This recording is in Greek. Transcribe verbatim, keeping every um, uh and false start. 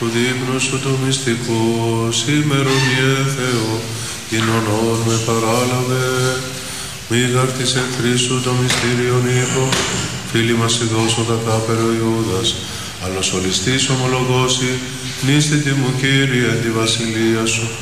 του δείπνου σου το μυστικό, σήμερον Ιε Θεό, κοινωνών με παράλαβε, μη γαρτης εχθροί σου το μυστήριον ήχο, φίλοι μας ειδώσοντα κάπερο Ιούδας, αλλά σολιστής ομολογώσει, νήστητη μου Κύριε τη βασιλεία σου.